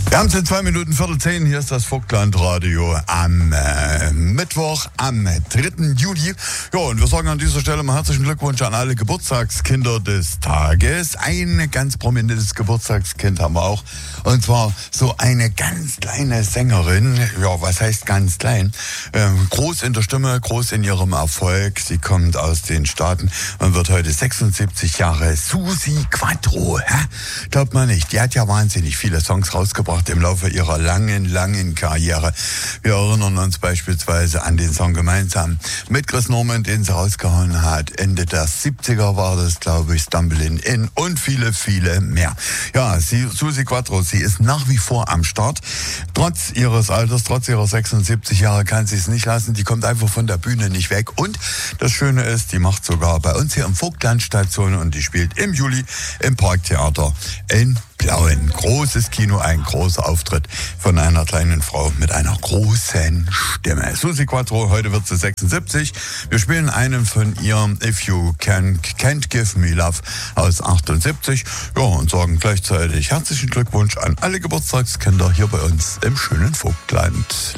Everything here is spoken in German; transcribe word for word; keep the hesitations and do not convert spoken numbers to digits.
Wir haben es in zwei Minuten Viertel zehn. Hier ist das Vogtland-Radio am äh, Mittwoch, am dritten Juli. Ja, und wir sagen an dieser Stelle mal herzlichen Glückwunsch an alle Geburtstagskinder des Tages. Ein ganz prominentes Geburtstagskind haben wir auch. Und zwar so eine ganz kleine Sängerin. Ja, was heißt ganz klein? Ähm, groß in der Stimme, groß in ihrem Erfolg. Sie kommt aus den Staaten und wird heute sechsundsiebzig Jahre. Suzi Quatro. Hä? Glaubt man nicht. Die hat ja wahnsinnig viele Songs rausgebracht im Laufe ihrer langen, langen Karriere. Wir erinnern uns beispielsweise an den Song Gemeinsam mit Chris Norman, den sie rausgehauen hat. Ende der siebziger war das, glaube ich, Stumbling In und viele, viele mehr. Ja, sie, Suzi Quatro, sie ist nach wie vor am Start. Trotz ihres Alters, trotz ihrer sechsundsiebzig Jahre kann sie es nicht lassen. Die kommt einfach von der Bühne nicht weg. Und das Schöne ist, die macht sogar bei uns hier im Vogtland-Station und die spielt im Juli im Parktheater in Plauen. Großes Kino, ein großer Auftritt von einer kleinen Frau mit einer großen Stimme. Suzi Quatro, heute wird sie sechsundsiebzig. Wir spielen einen von ihr, If You Can, Can't Give Me Love, aus achtundsiebzig. Ja, und sagen gleichzeitig herzlichen Glückwunsch an alle Geburtstagskinder hier bei uns im schönen Vogtland.